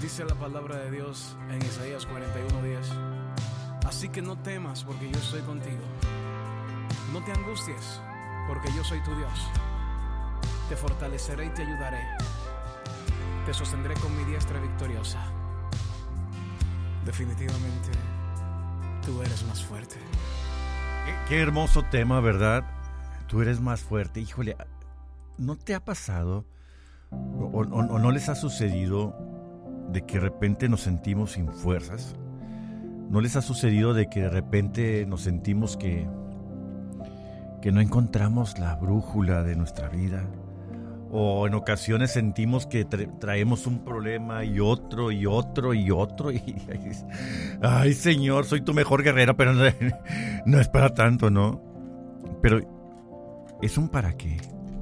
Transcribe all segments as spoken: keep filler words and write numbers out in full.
Dice la palabra de Dios en Isaías cuarenta y uno diez: así que no temas, porque yo estoy contigo. No te angusties, porque yo soy tu Dios. Te fortaleceré y te ayudaré. Te sostendré con mi diestra victoriosa. Definitivamente, tú eres más fuerte. Qué, qué hermoso tema, ¿verdad? Tú eres más fuerte. Híjole, ¿no te ha pasado o, o, o no les ha sucedido de que de repente nos sentimos sin fuerzas? ¿No les ha sucedido de que de repente nos sentimos que, que no encontramos la brújula de nuestra vida? O en ocasiones sentimos que tra- traemos un problema y otro y otro y otro. Y, y, ay, Señor, soy tu mejor guerrero, pero no, no es para tanto, ¿no? Pero es un para qué.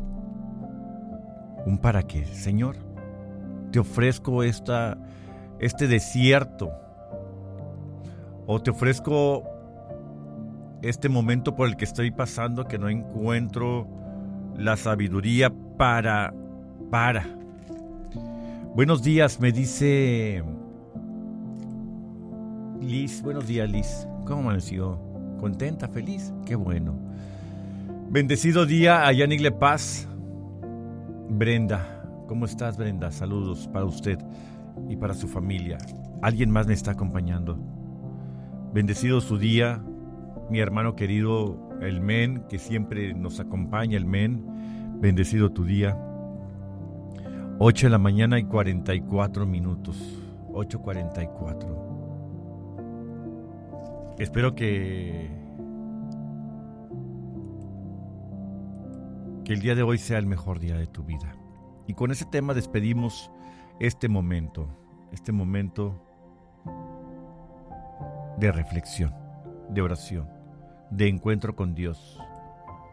Un para qué, Señor. Te ofrezco esta, este desierto. O te ofrezco este momento por el que estoy pasando, que no encuentro la sabiduría para, para. Buenos días, me dice Liz. Buenos días, Liz. ¿Cómo amaneció? ¿Contenta? ¿Feliz? Qué bueno. Bendecido día a Yannick Paz. Brenda, ¿cómo estás, Brenda? Saludos para usted y para su familia. Alguien más me está acompañando. Bendecido su día, mi hermano querido, el Men, que siempre nos acompaña, el Men. Bendecido tu día. ocho de la mañana y cuarenta y cuatro minutos. ocho cuarenta y cuatro. Espero que, que el día de hoy sea el mejor día de tu vida. Y con ese tema despedimos este momento, este momento de reflexión, de oración, de encuentro con Dios.